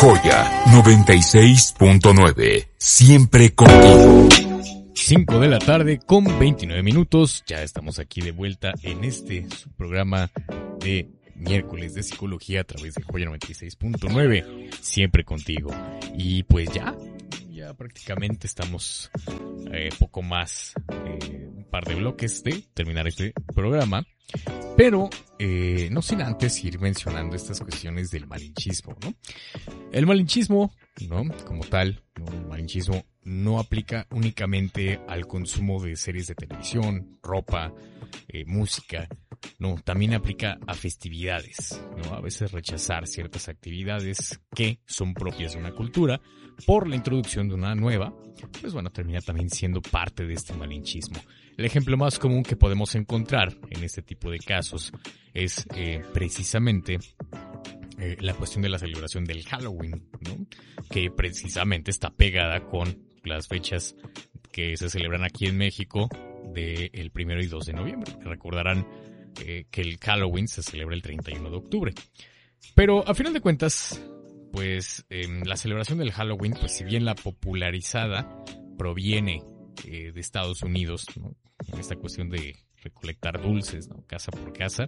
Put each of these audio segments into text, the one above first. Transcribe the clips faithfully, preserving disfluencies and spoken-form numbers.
Joya noventa y seis punto nueve, siempre contigo. cinco de la tarde con veintinueve minutos, ya estamos aquí de vuelta en este su programa de miércoles de psicología a través de Joya noventa y seis punto nueve, siempre contigo. Y pues ya, ya prácticamente estamos eh, poco más, eh, un par de bloques de terminar este programa. Pero eh, no sin antes ir mencionando estas cuestiones del malinchismo, ¿no? El malinchismo, ¿no? Como tal, ¿no? El malinchismo no aplica únicamente al consumo de series de televisión, ropa, eh, música, no, también aplica a festividades, ¿no? A veces rechazar ciertas actividades que son propias de una cultura por la introducción de una nueva, pues bueno, termina también siendo parte de este malinchismo. El ejemplo más común que podemos encontrar en este tipo de casos es eh, precisamente eh, la cuestión de la celebración del Halloween, ¿no? Que precisamente está pegada con las fechas que se celebran aquí en México del primero y dos de noviembre. Recordarán eh, que el Halloween se celebra el treinta y uno de octubre. Pero a final de cuentas, pues eh, la celebración del Halloween, pues si bien la popularizada proviene eh, de Estados Unidos, ¿no? Esta cuestión de recolectar dulces, ¿no? Casa por casa.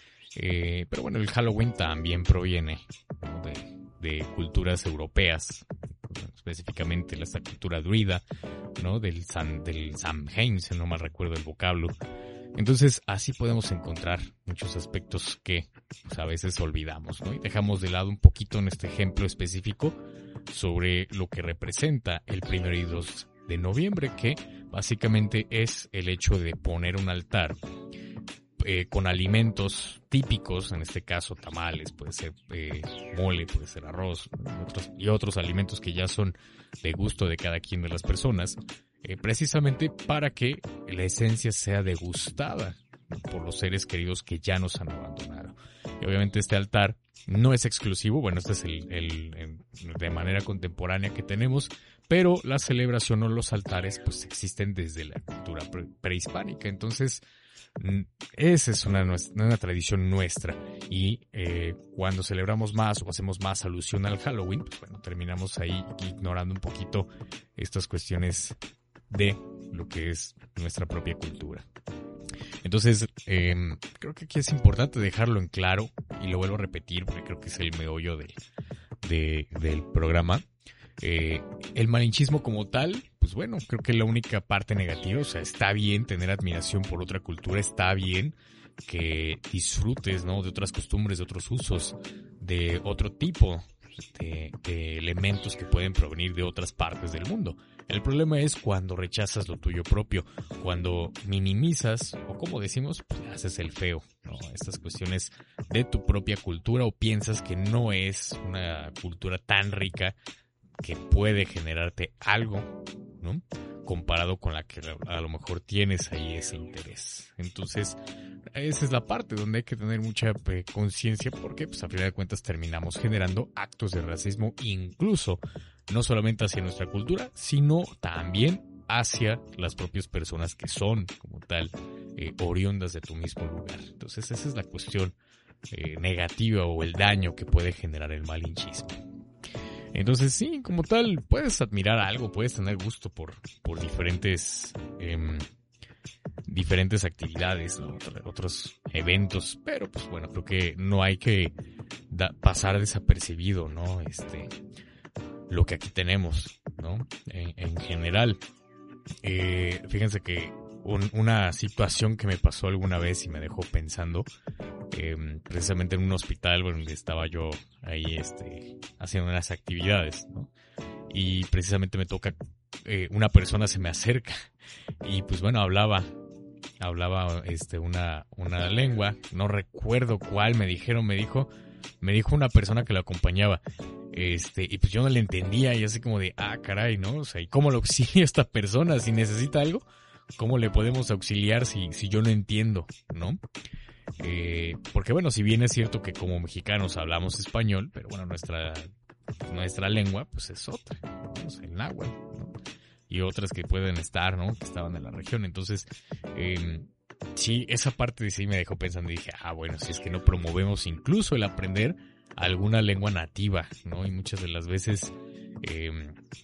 Eh, pero bueno, el Halloween también proviene, ¿no? de, de culturas europeas, específicamente esta cultura druida, ¿no? Del, San, del Samhain, si no mal recuerdo el vocablo. Entonces, así podemos encontrar muchos aspectos que pues, a veces olvidamos, ¿no? Y dejamos de lado un poquito en este ejemplo específico sobre lo que representa el primero y dos de noviembre, que básicamente es el hecho de poner un altar eh, con alimentos típicos, en este caso tamales, puede ser eh, mole, puede ser arroz, y otros, y otros alimentos que ya son de gusto de cada quien de las personas, eh, precisamente para que la esencia sea degustada, ¿no? Por los seres queridos que ya nos han abandonado. Y obviamente este altar no es exclusivo, bueno, este es el, el, el de manera contemporánea que tenemos, pero la celebración o los altares pues existen desde la cultura pre- prehispánica. Entonces, esa es una, una tradición nuestra. Y eh, cuando celebramos más o hacemos más alusión al Halloween, pues bueno, terminamos ahí ignorando un poquito estas cuestiones de lo que es nuestra propia cultura. Entonces, eh, creo que aquí es importante dejarlo en claro, y lo vuelvo a repetir porque creo que es el meollo del, de, del programa. Eh, el malinchismo como tal, pues bueno, creo que la única parte negativa, o sea, está bien tener admiración por otra cultura, está bien que disfrutes, ¿no? De otras costumbres, de otros usos, de otro tipo de, de elementos que pueden provenir de otras partes del mundo. El problema es cuando rechazas lo tuyo propio, cuando minimizas, o como decimos, pues haces el feo, ¿no? Estas cuestiones de tu propia cultura, o piensas que no es una cultura tan rica que puede generarte algo, ¿no? Comparado con la que a lo mejor tienes ahí ese interés. Entonces, esa es la parte donde hay que tener mucha eh, conciencia, porque pues a final de cuentas terminamos generando actos de racismo, incluso no solamente hacia nuestra cultura, sino también hacia las propias personas que son, como tal, eh, oriundas de tu mismo lugar. Entonces, esa es la cuestión eh, negativa o el daño que puede generar el malinchismo. Entonces sí, como tal, puedes admirar algo, puedes tener gusto por, por diferentes eh, diferentes actividades, ¿no? Otros eventos, pero pues bueno, creo que no hay que da, pasar desapercibido, ¿no? Este, lo que aquí tenemos, ¿no? En, en general, eh, fíjense que un, una situación que me pasó alguna vez y me dejó pensando, eh, precisamente en un hospital donde estaba yo ahí este, haciendo unas actividades, ¿no? Y precisamente me toca, eh, una persona se me acerca y pues bueno, hablaba, hablaba este, una, una lengua, no recuerdo cuál, me dijeron, me dijo, me dijo una persona que lo acompañaba. Este, y pues yo no le entendía y así como de, ah, caray, ¿no? O sea, ¿y cómo lo auxilia esta persona? Si necesita algo, ¿cómo le podemos auxiliar si, si yo no entiendo, ¿no? Eh, porque bueno, si bien es cierto que como mexicanos hablamos español, pero bueno, nuestra, nuestra lengua, pues es otra, ¿no? O sea, el náhuatl, ¿no? Y otras que pueden estar, ¿no? Que estaban en la región. Entonces, eh, sí, esa parte de sí me dejó pensando y dije, ah, bueno, si es que no promovemos incluso el aprender alguna lengua nativa, ¿no? Y muchas de las veces, eh,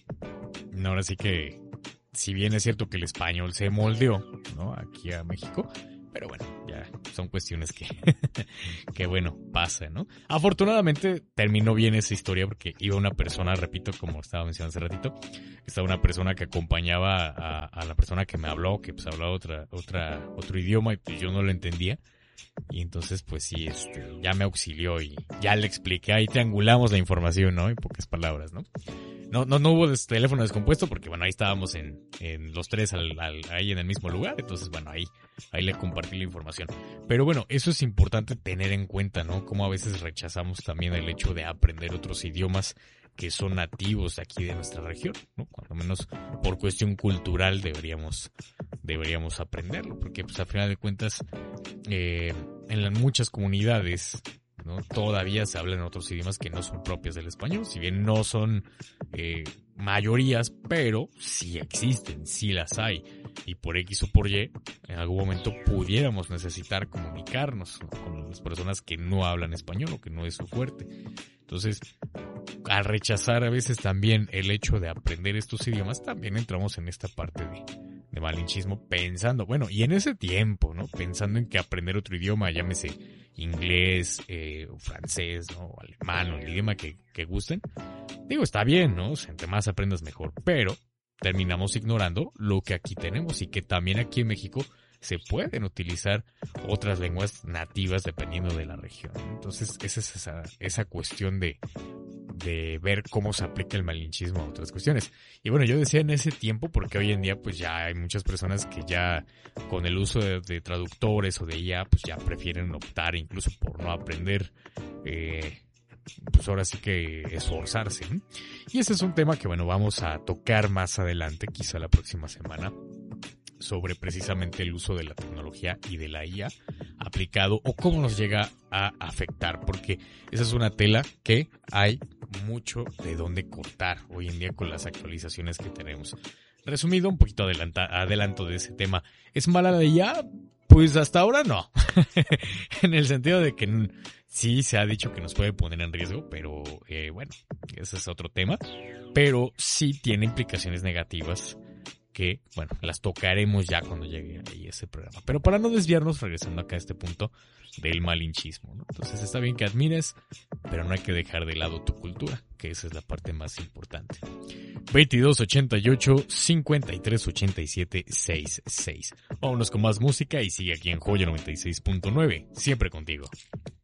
ahora sí que, si bien es cierto que el español se moldeó, ¿no? Aquí a México, pero bueno, ya son cuestiones que, que bueno, pasa, ¿no? Afortunadamente terminó bien esa historia porque iba una persona, repito, como estaba mencionando hace ratito, estaba una persona que acompañaba a, a la persona que me habló, que pues hablaba otra, otra, otro idioma y pues yo no lo entendía. Y entonces pues sí, este, ya me auxilió y ya le expliqué, ahí triangulamos la información, ¿no? En pocas palabras, ¿no? No, no, no hubo des- teléfono descompuesto porque, bueno, ahí estábamos en, en los tres al, al, ahí en el mismo lugar. Entonces, bueno, ahí, ahí le compartí la información. Pero bueno, eso es importante tener en cuenta, ¿no? Como a veces rechazamos también el hecho de aprender otros idiomas que son nativos aquí de nuestra región, ¿no? Cuando menos por cuestión cultural deberíamos, deberíamos aprenderlo. Porque, pues, a final de cuentas, eh, en las muchas comunidades, ¿no? Todavía se hablan otros idiomas que no son propios del español, si bien no son eh, mayorías, pero sí existen, sí las hay. Y por X o por Y, en algún momento pudiéramos necesitar comunicarnos, ¿no? Con las personas que no hablan español o que no es su fuerte. Entonces, al rechazar a veces también el hecho de aprender estos idiomas, también entramos en esta parte de, de malinchismo pensando, bueno, y en ese tiempo, ¿no? Pensando en que aprender otro idioma, llámese inglés, eh, francés, ¿no? O alemán, o el idioma que, que gusten. Digo, está bien, ¿no? O sea, entre más aprendas mejor, pero terminamos ignorando lo que aquí tenemos y que también aquí en México se pueden utilizar otras lenguas nativas dependiendo de la región. Entonces, esa es esa, esa cuestión de, de ver cómo se aplica el malinchismo a otras cuestiones. Y bueno, yo decía en ese tiempo porque hoy en día pues ya hay muchas personas que ya con el uso de, de traductores o de I A pues ya prefieren optar incluso por no aprender, eh, pues ahora sí que esforzarse, ¿no? Y ese es un tema que bueno, vamos a tocar más adelante, quizá la próxima semana, sobre precisamente el uso de la tecnología y de la I A aplicado o cómo nos llega a afectar, porque esa es una tela que hay mucho de dónde cortar hoy en día con las actualizaciones que tenemos. Resumido, un poquito adelanta, adelanto de ese tema. ¿Es mala la I A? Pues hasta ahora no. En el sentido de que sí se ha dicho que nos puede poner en riesgo, pero eh, bueno, ese es otro tema. Pero sí tiene implicaciones negativas que, bueno, las tocaremos ya cuando llegue ahí ese programa. Pero para no desviarnos, regresando acá a este punto del malinchismo, ¿no? Entonces está bien que admires, pero no hay que dejar de lado tu cultura, que esa es la parte más importante. veintidós ochenta y ocho, cincuenta y tres ochenta y siete, sesenta y seis. Vámonos con más música y sigue aquí en Joya noventa y seis punto nueve, siempre contigo.